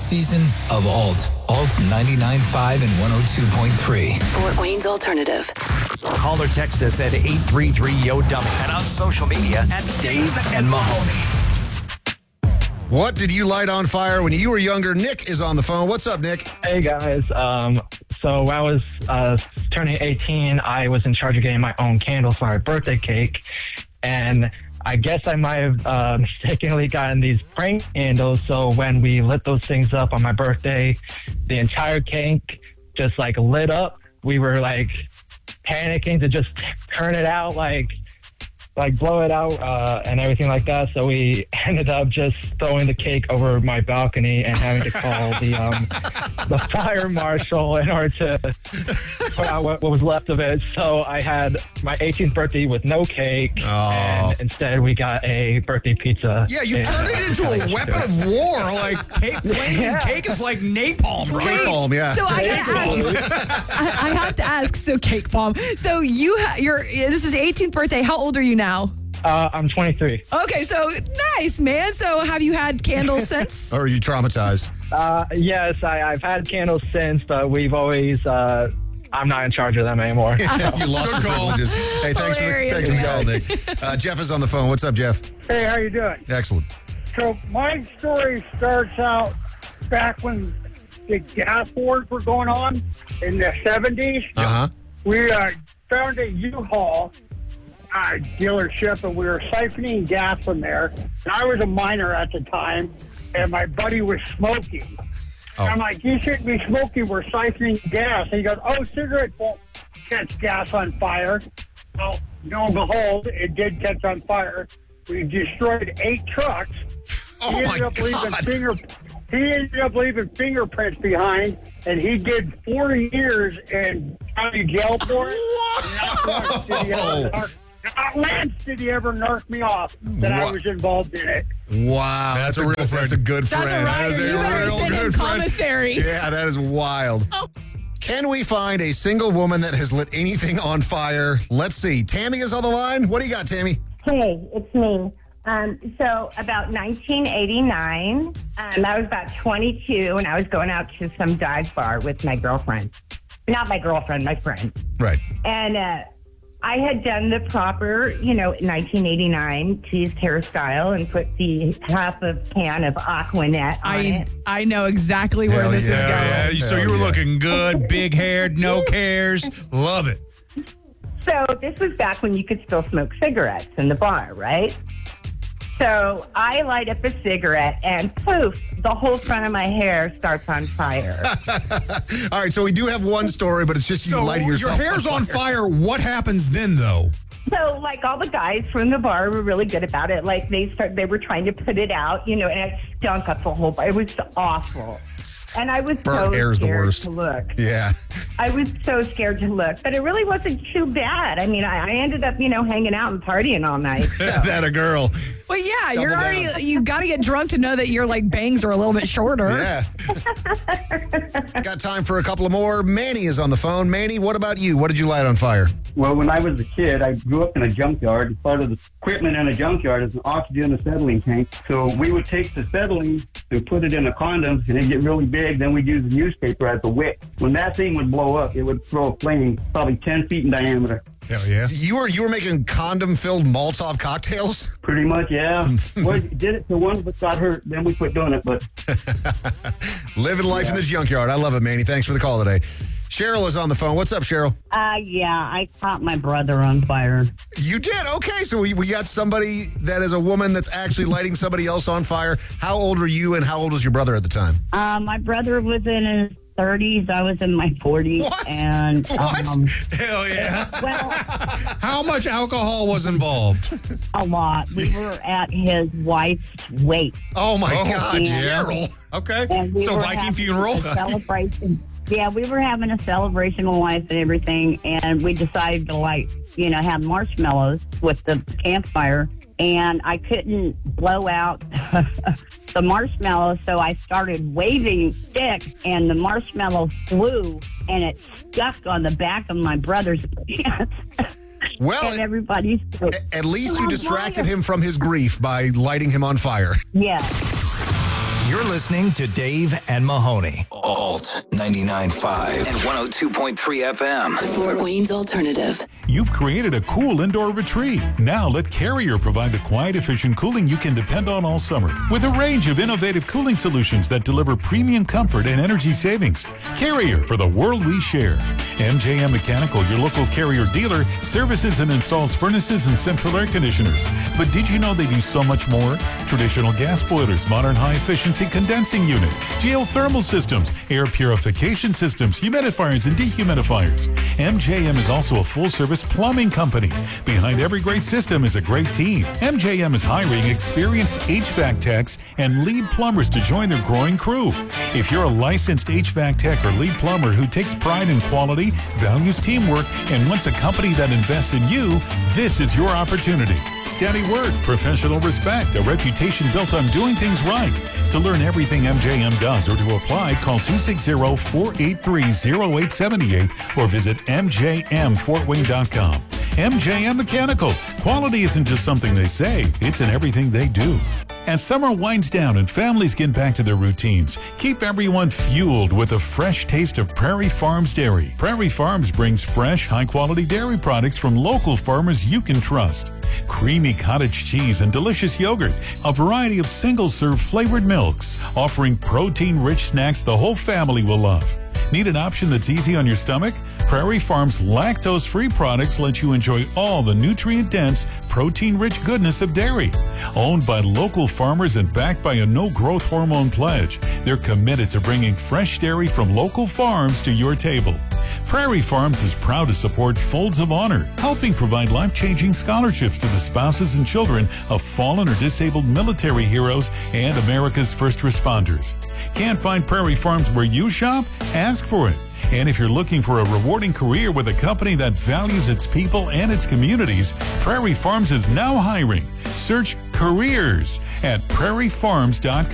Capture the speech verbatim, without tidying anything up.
season of Alt. Alt ninety-nine point five and one oh two point three. Fort Wayne's Alternative. Call or text us at eight three three, Y O, dummy and on social media at Dave and Mahoney. What did you light on fire when you were younger? Nick is on the phone. What's up, Nick? Hey, guys. Um, so when I was uh, turning eighteen, I was in charge of getting my own candles for my birthday cake. And I guess I might have uh, mistakenly gotten these prank candles. So when we lit those things up on my birthday, the entire cake just like lit up. We were like panicking to just turn it out, like like blow it out uh, and everything like that. So we ended up just throwing the cake over my balcony and having to call the um, the fire marshal in order to put out what, what was left of it. So I had my eighteenth birthday with no cake, Oh. and instead we got a birthday pizza. Yeah, you And, turned uh, it into a weapon of war. Like, cake, flaming Yeah. cake is like napalm, right? Cake bomb, yeah. So I gotta ask. I, I have to ask. So cake bomb. So you, ha- you're. This is your eighteenth birthday. How old are you now? Uh, I'm twenty-three. Okay, so nice, man. So have you had candles since? Or are you traumatized? Uh, yes, I, I've had candles since, but we've always. Uh, I'm not in charge of them anymore. you lost your privileges. Hey, thanks for the, Hilarious, thanks for the call, man. Nick. Uh, Jeff is on the phone. What's up, Jeff? Hey, how you doing? Excellent. So my story starts out back when the gas wars were going on in the seventies. Uh-huh. We uh, found a U-Haul uh, dealership, and we were siphoning gas from there. And I was a minor at the time, and my buddy was smoking. Oh. I'm like, you shouldn't be smoking. We're siphoning gas. And he goes, oh, cigarettes won't catch gas on fire. Well, lo and behold, it did catch on fire. We destroyed eight trucks. Oh, he ended my up leaving God. finger. He ended up leaving fingerprints behind, and he did forty years in county jail for it. Not once did he ever narc- not once did he ever narc me off that I What? was involved in it. Wow. That's That's, a a real good That's a good friend. That's a That is rider. a You better real send him good friend. commissary. Yeah, that is wild. Oh. Can we find a single woman that has lit anything on fire? Let's see. Tammy is on the line. What do you got, Tammy? Hey, it's me. Um, so about nineteen eighty-nine, um, I was about twenty-two, and I was going out to some dive bar with my girlfriend. Not my girlfriend, my friend. Right. And uh, I had done the proper, you know, nineteen eighty-nine teased hairstyle and put the half of can of Aquanet on I it. I know exactly where Hell this is yeah. going. Yeah, so Hell you were yeah. looking good, big haired, no cares. Love it. So this was back when you could still smoke cigarettes in the bar, right? So I light up a cigarette and poof, the whole front of my hair starts on fire. All right, so we do have one story, but it's just you So lighting your yourself hair's on fire. What happens then, though? So, like, all the guys from the bar were really good about it. Like, they start, they were trying to put it out, you know, and it stunk up the whole bar. It was awful. And I was Burnt so hair is the scared worst. to look. Yeah. I was so scared to look. But it really wasn't too bad. I mean, I, I ended up, you know, hanging out and partying all night. So. That a girl. Well, yeah, you're Double already. down. You got to get drunk to know that your like bangs are a little bit shorter. Yeah. Got time for a couple of more. Manny is on the phone. Manny, what about you? What did you light on fire? Well, when I was a kid, I grew up in a junkyard. Part of the equipment in a junkyard is an oxygen acetylene tank. So we would take the acetylene and put it in a condom, and it'd get really big. Then we'd use the newspaper as a wick. When that thing would blow up, it would throw a flame probably ten feet in diameter. Hell yeah. You were you were making condom-filled Molotov cocktails? Pretty much, yeah. Well, did it till one of us got hurt, then we quit doing it. But Living life in the junkyard. I love it, Manny. Thanks for the call today. Cheryl is on the phone. What's up, Cheryl? Uh, yeah, I caught my brother on fire. You did? Okay, so we, we got somebody that is a woman that's actually lighting somebody else on fire. How old were you and how old was your brother at the time? Uh, my brother was in his thirties. I was in my forties. What? And, What? Um, Hell yeah. well, How much alcohol was involved? a lot. We were at his wife's wake. Oh, my Oh, God, yeah. Cheryl. Okay. And we So were Viking having funeral? a celebration. Yeah, we were having a celebration with wife and everything, and we decided to, like, you know, have marshmallows with the campfire, and I couldn't blow out the marshmallow, so I started waving sticks, and the marshmallow flew, and it stuck on the back of my brother's pants. Well, and everybody's at least you distracted him from his grief by lighting him on fire. Yeah. You're You're listening to Dave and Mahoney. Alt ninety-nine point five and one oh two point three F M. Fort Wayne's Alternative. You've created a cool indoor retreat. Now let Carrier provide the quiet, efficient cooling you can depend on all summer. With a range of innovative cooling solutions that deliver premium comfort and energy savings. Carrier, for the world we share. M J M Mechanical, your local Carrier dealer, services and installs furnaces and central air conditioners. But did you know they do so much more? Traditional gas boilers, modern high-efficiency condensing unit, geothermal systems, air purification systems, humidifiers and dehumidifiers. M J M is also a full-service plumbing company. Behind every great system is a great team. M J M is hiring experienced H V A C techs and lead plumbers to join their growing crew. If you're a licensed H V A C tech or lead plumber who takes pride in quality, values teamwork, and wants a company that invests in you, this is your opportunity. Steady work, professional respect, a reputation built on doing things right. To learn everything M J M does or to apply, call two six zero, four eight three, zero eight seven eight or visit m j m fort wayne dot com. M J M Mechanical. Quality isn't just something they say, it's in everything they do. As summer winds down and families get back to their routines, keep everyone fueled with a fresh taste of Prairie Farms Dairy. Prairie Farms brings fresh, high-quality dairy products from local farmers you can trust. Creamy cottage cheese and delicious yogurt, a variety of single-serve flavored milks, offering protein-rich snacks the whole family will love. Need an option that's easy on your stomach? Prairie Farms lactose-free products let you enjoy all the nutrient-dense, protein-rich goodness of dairy. Owned by local farmers and backed by a no-growth hormone pledge, they're committed to bringing fresh dairy from local farms to your table. Prairie Farms is proud to support Folds of Honor, helping provide life-changing scholarships to the spouses and children of fallen or disabled military heroes and America's first responders. Can't find Prairie Farms where you shop? Ask for it. And if you're looking for a rewarding career with a company that values its people and its communities, Prairie Farms is now hiring. Search careers at prairie farms dot com.